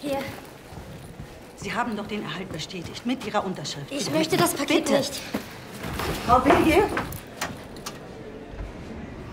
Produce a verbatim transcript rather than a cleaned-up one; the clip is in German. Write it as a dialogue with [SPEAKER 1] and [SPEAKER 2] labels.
[SPEAKER 1] Hier.
[SPEAKER 2] Sie haben doch den Erhalt bestätigt, mit Ihrer Unterschrift.
[SPEAKER 1] Ich möchte das Paket
[SPEAKER 2] Bitte.
[SPEAKER 1] nicht.
[SPEAKER 2] Frau Bilge?